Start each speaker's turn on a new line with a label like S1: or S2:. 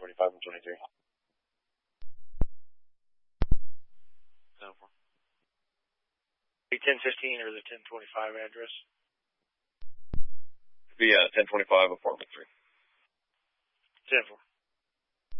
S1: 25 and 23.
S2: 10-4. The 1015 or the 1025 address?
S1: It'd be 1025 apartment 3.
S2: 10-4.